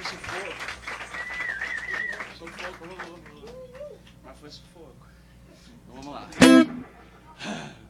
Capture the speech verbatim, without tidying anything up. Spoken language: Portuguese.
sufoco. Sufoco, vamos, vamos, vamos. Mas foi sufoco. Então vamos lá.